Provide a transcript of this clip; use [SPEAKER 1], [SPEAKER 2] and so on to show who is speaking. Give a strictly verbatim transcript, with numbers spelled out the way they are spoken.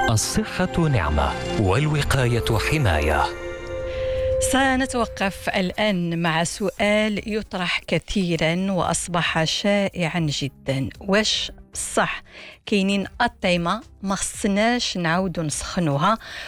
[SPEAKER 1] الصحة نعمة والوقاية حماية.
[SPEAKER 2] سنتوقف الآن مع سؤال يطرح كثيرا وأصبح شائعا جدا: واش بصح كاينين أطعمة ما خصناش نعاودو نسخنوها